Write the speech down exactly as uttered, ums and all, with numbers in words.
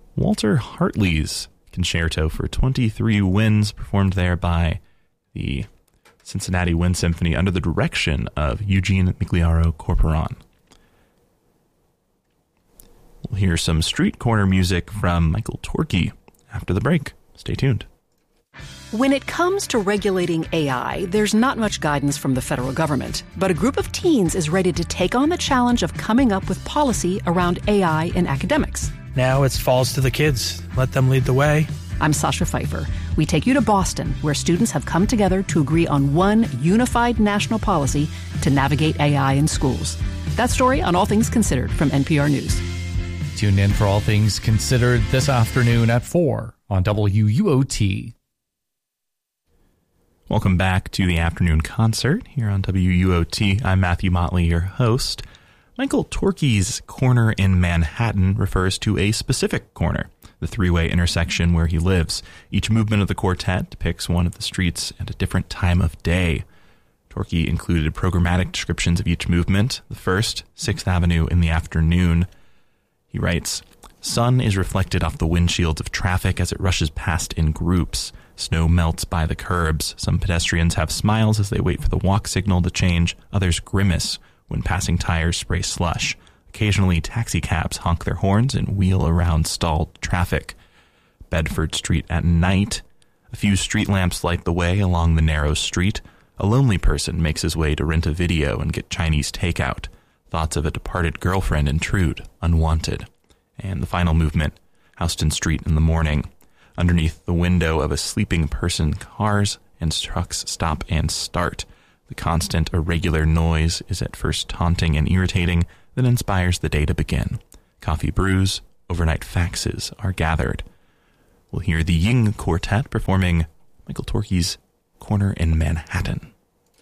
Walter Hartley's Concerto for twenty-three Winds, performed there by the Cincinnati Wind Symphony under the direction of Eugene Migliaro Corporon. We'll hear some street corner music from Michael Torke after the break. Stay tuned. When it comes to regulating A I, there's not much guidance from the federal government, but a group of teens is ready to take on the challenge of coming up with policy around A I in academics. Now it falls to the kids. Let them lead the way. I'm Sasha Pfeiffer. We take you to Boston, where students have come together to agree on one unified national policy to navigate A I in schools. That story on All Things Considered from N P R News. Tune in for All Things Considered this afternoon at four on W U O T. Welcome back to the afternoon concert here on W U O T. I'm Matthew Motley, your host. Michael Torke's Corner in Manhattan refers to a specific corner, the three-way intersection where he lives. Each movement of the quartet depicts one of the streets at a different time of day. Torke included programmatic descriptions of each movement. The first, sixth Avenue in the afternoon. He writes, "Sun is reflected off the windshields of traffic as it rushes past in groups. Snow melts by the curbs. Some pedestrians have smiles as they wait for the walk signal to change. Others grimace when passing tires spray slush. Occasionally, taxicabs honk their horns and wheel around stalled traffic. Bedford Street at night. A few street lamps light the way along the narrow street. A lonely person makes his way to rent a video and get Chinese takeout. Thoughts of a departed girlfriend intrude, unwanted." And the final movement, Houston Street in the morning. Underneath the window of a sleeping person, cars and trucks stop and start. The constant, irregular noise is at first taunting and irritating, then inspires the day to begin. Coffee brews, overnight faxes are gathered. We'll hear the Ying Quartet performing Michael Torke's Corner in Manhattan.